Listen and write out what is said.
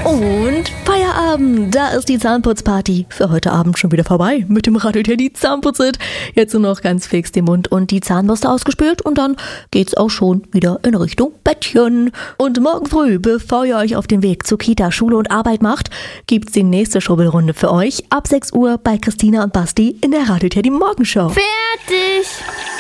Und Feierabend, da ist die Zahnputzparty für heute Abend schon wieder vorbei mit dem Radio Teddy Zahnputzit. Jetzt nur noch ganz fix den Mund und die Zahnbürste ausgespült und dann geht's auch schon wieder in Richtung Bettchen. Und morgen früh, bevor ihr euch auf den Weg zu Kita, Schule und Arbeit macht, gibt's die nächste Schrubbelrunde für euch ab 6 Uhr bei Christina und Basti in der Radio Teddy Morgenshow. Fertig!